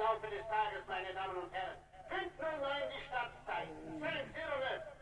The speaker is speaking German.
Laufe des Tages, meine Damen und Herren. 5:09 die Startzeit. 12:11.